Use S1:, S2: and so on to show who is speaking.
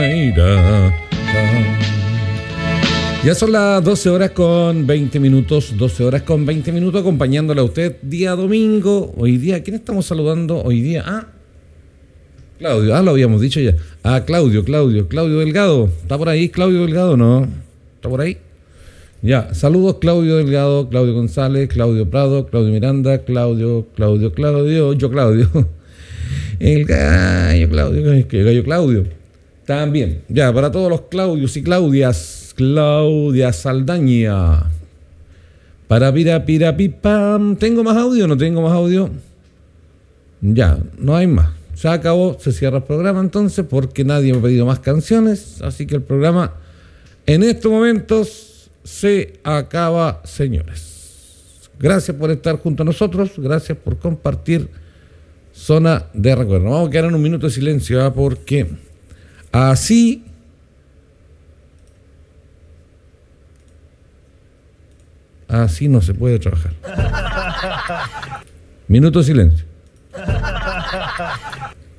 S1: Ya son las 12 horas con 20 minutos, 12 horas con 20 minutos, acompañándole a usted día domingo. Hoy día, ¿quién estamos saludando hoy día? Claudio, lo habíamos dicho ya. Claudio Delgado. ¿Está por ahí Claudio Delgado? No. ¿Está por ahí? Ya, saludos Claudio Delgado, Claudio González, Claudio Prado, Claudio Miranda, Claudio. El gallo Claudio. También, ya, para todos los Claudios y Claudias, Claudia Saldaña. Para pam. ¿Tengo más audio o no tengo más audio? Ya, no hay más. Se acabó, se cierra el programa entonces porque nadie me ha pedido más canciones. Así que el programa en estos momentos se acaba, señores. Gracias por estar junto a nosotros. Gracias por compartir Zona de Recuerdo. Vamos a quedar en un minuto de silencio porque así no se puede trabajar. Minuto de silencio.